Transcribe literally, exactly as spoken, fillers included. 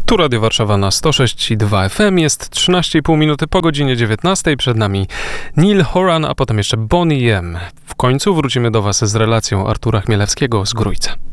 Tu Radio Warszawa na sto sześć i dwa F M. Jest trzynaście i pół minuty po godzinie dziewiętnastej. Przed nami Neil Horan, a potem jeszcze Boney M. W końcu wrócimy do Was z relacją Artura Chmielewskiego z Grójca.